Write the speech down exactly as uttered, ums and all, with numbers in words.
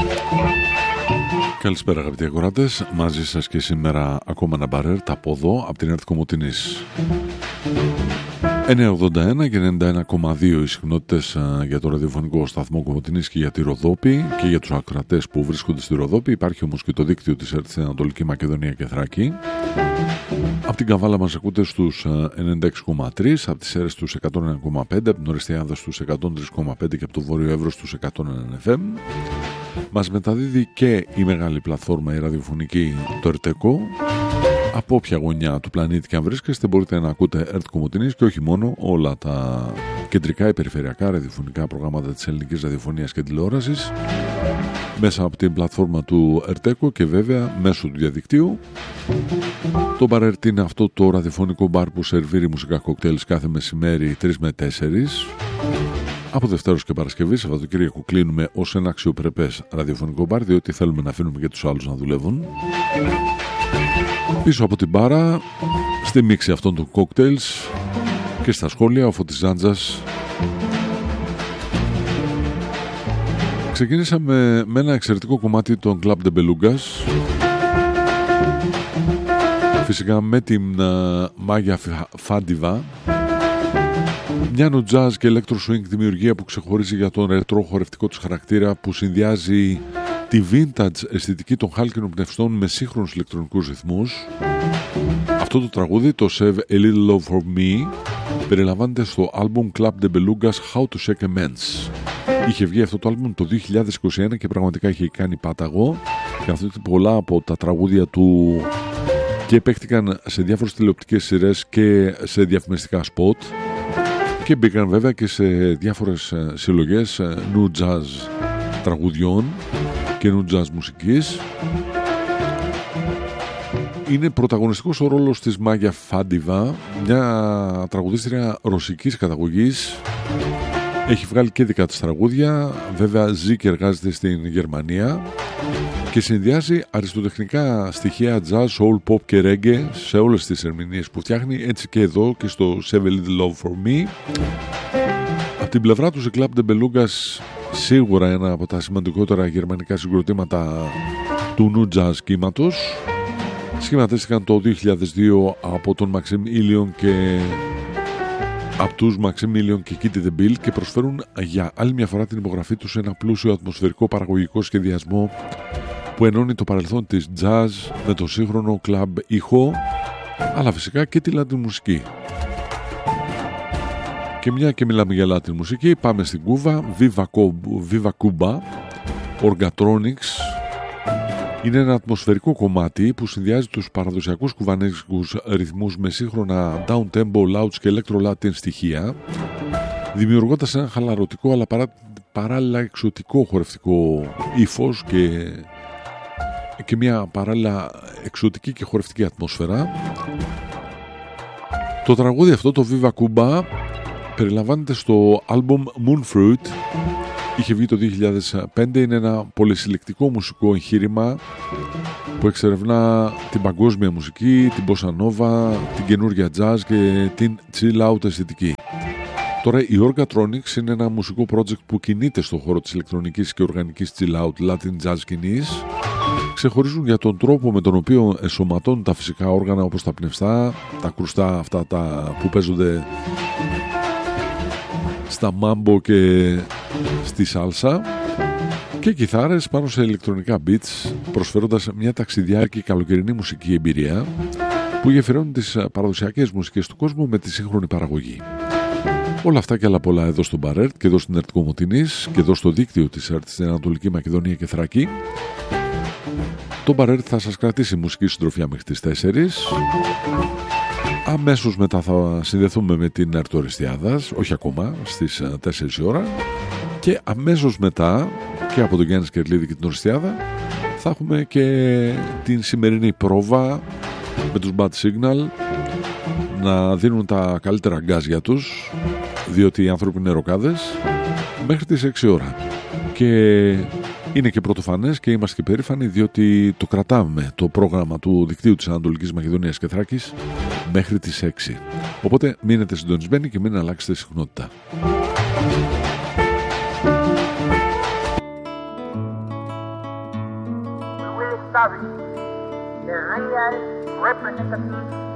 Καλησπέρα αγαπητοί ακροατές, μαζί σας και σήμερα ακόμα ένα μπαρέρ, τα από εδώ, από την ΕΡΤ Κομοτηνής. εννιακόσια ογδόντα ένα και ενενήντα ένα κόμμα δύο οι συχνότητες για το ραδιοφωνικό σταθμό Κομοτηνής και για τη Ροδόπη και για τους ακροατές που βρίσκονται στη Ροδόπη. Υπάρχει όμως και το δίκτυο της ΕΡΤ στην Ανατολική Μακεδονία και Θράκη. Από την Καβάλα μας ακούτε στους ενενήντα έξι κόμμα τρία, από τις Σέρρες στους εκατόν ένα κόμμα πέντε, από την Ορεστιάδα στους εκατόν τρία κόμμα πέντε και από το Βόρειο Εύρος στους εκατόν ένα εφ εμ. Μας μεταδίδει και η μεγάλη πλατφόρμα η ραδιοφωνική το ΕΡΤΕΚΟ. Από όποια γωνιά του πλανήτη και αν βρίσκεστε μπορείτε να ακούτε ΕΡΤ Κομοτηνής και όχι μόνο, όλα τα κεντρικά ή περιφερειακά ραδιοφωνικά προγράμματα της ελληνικής ραδιοφωνίας και τηλεόρασης μέσα από την πλατφόρμα του ΕΡΤΕΚΟ και βέβαια μέσω του διαδικτύου. Το μπαρ ΕΡΤ είναι αυτό το ραδιοφωνικό μπαρ που σερβίρει μουσικά κοκτέιλς κάθε μεσημέρι τρεις με τέσσερις. Από Δευτέρος και Παρασκευή, Σαββατοκύριακο κλείνουμε ως ένα αξιοπρεπές ραδιοφωνικό μπαρ, διότι θέλουμε να αφήνουμε και τους άλλους να δουλεύουν. Πίσω από την μπάρα, στη μίξη αυτών των κόκτέιλς και στα σχόλια, ο Φώτης Ζάντζας. Ξεκίνησαμε με ένα εξαιρετικό κομμάτι των Club de Belugas. Φυσικά με την uh, Μάγια Φάντιβα. Μια νου-jazz και electro-swing δημιουργία που ξεχωρίζει για τον ρετρό χορευτικό της χαρακτήρα, που συνδυάζει τη vintage αισθητική των χάλκινων πνευστών με σύγχρονους ηλεκτρονικούς ρυθμούς. Αυτό το τραγούδι, το Save a Little Love for Me, περιλαμβάνεται στο άλμπουμ Club de Belugas How to Shake a Man's. Είχε βγει αυτό το άλμπουμ το δύο χιλιάδες είκοσι ένα και πραγματικά είχε κάνει πάταγο. Καθότι πολλά από τα τραγούδια του και παίχτηκαν σε διάφορες τηλεοπτικές σειρές και σε διαφημιστικά σποτ. Και μπήκαν βέβαια και σε διάφορες συλλογές νου jazz τραγουδιών και νου jazz μουσικής. Είναι πρωταγωνιστικός ο ρόλος της Μάγια Φάντιβα, μια τραγουδίστρια ρωσικής καταγωγής. Έχει βγάλει και δικά της τραγούδια, βέβαια ζει και εργάζεται στην Γερμανία και συνδυάζει αριστοτεχνικά στοιχεία jazz, soul, pop και reggae σε όλες τις ερμηνείες που φτιάχνει, έτσι και εδώ και στο Save a Little Love for Me. Από την πλευρά τους, οι Club de Belugas, σίγουρα ένα από τα σημαντικότερα γερμανικά συγκροτήματα του νου jazz κύματος. Σχηματίστηκαν το δύο χιλιάδες δύο από τον Maximilian και από τους Maximilian και Kitty the Bill και προσφέρουν για άλλη μια φορά την υπογραφή τους σε ένα πλούσιο ατμοσφαιρικό παραγωγικό σχεδιασμό που ενώνει το παρελθόν της jazz με το σύγχρονο club ήχο, αλλά φυσικά και τη Latin μουσική. Και μια και μιλάμε για Latin μουσική, πάμε στην Κούβα. Viva, Viva Cuba, Orgatronics. Είναι ένα ατμοσφαιρικό κομμάτι που συνδυάζει τους παραδοσιακούς κουβανέζικους ρυθμούς με σύγχρονα down-tempo, louds και electro-latin στοιχεία, δημιουργώντας ένα χαλαρωτικό αλλά παρά, παράλληλα εξωτικό χορευτικό ύφος και, και μια παράλληλα εξωτική και χορευτική ατμόσφαιρα. Το τραγούδι αυτό, το Viva Cuba, περιλαμβάνεται στο άλμπουμ Moonfruit. Είχε βγει το δύο χιλιάδες πέντε, είναι ένα πολυσυλλεκτικό μουσικό εγχείρημα που εξερευνά την παγκόσμια μουσική, την bossa nova, την καινούργια jazz και την chill out αισθητική. Τώρα η Orgatronics είναι ένα μουσικό project που κινείται στον χώρο της ηλεκτρονικής και οργανικής chill out Latin jazz σκηνής. Ξεχωρίζουν για τον τρόπο με τον οποίο ενσωματώνουν τα φυσικά όργανα όπως τα πνευστά, τα κρουστά αυτά τα που παίζονται στα μάμπο και στη σάλσα, και κιθάρες πάνω σε ηλεκτρονικά beats, προσφέροντας μια ταξιδιάρικη καλοκαιρινή μουσική εμπειρία που γεφυρώνει τις παραδοσιακές μουσικές του κόσμου με τη σύγχρονη παραγωγή. Όλα αυτά και άλλα πολλά εδώ στο μπαρ ΕΡΤ και εδώ στην ΕΡΤ Κομοτηνής και εδώ στο δίκτυο της ΕΡΤ στην Ανατολική Μακεδονία και Θράκη. Το μπαρ ΕΡΤ θα σας κρατήσει μουσική συντροφιά μέχρι τις τέσσερις. Αμέσως μετά θα συνδεθούμε με την ΕΡΤ Ορεστιάδας, όχι ακόμα, στις τέσσερις η ώρα. Και αμέσως μετά, και από τον Γιάννη Σκερλίδη και την Ορεστιάδα, θα έχουμε και την σημερινή πρόβα με τους Bad Signal να δίνουν τα καλύτερα γκάζια τους, διότι οι άνθρωποι είναι ροκάδες, μέχρι τις έξι ώρα. Και είναι και πρωτοφανές και είμαστε και περήφανοι, διότι το κρατάμε το πρόγραμμα του δικτύου της Ανατολικής Μακεδονίας και Θράκης μέχρι τις έξι. Οπότε μείνετε συντονισμένοι και μην αλλάξετε συχνότητα. σκοτάδι και ρίλια ρέπαινε κατ'